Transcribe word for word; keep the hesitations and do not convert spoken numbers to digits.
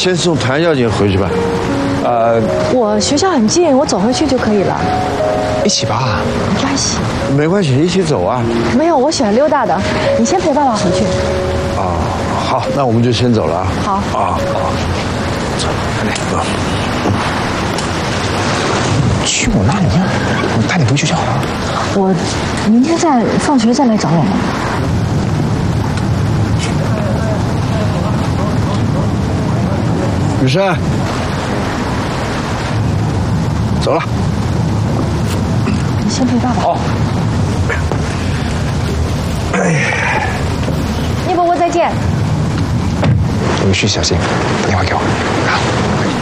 先送谭小姐回去吧。 呃， 我学校很近，我走回去就可以了。 一起吧。 没关系。 没关系，一起走啊。 没有，我喜欢溜达的。你先陪爸爸回去。 啊，好，那我们就先走了啊。 好。 啊，好，走，快点走。 去我那里呀？我带你回学校。 我明天再放学再来找我们。 雨珊，走了。 你先陪爸爸。 好。 聂伯伯再见。 你们去小心，打电话给我。好。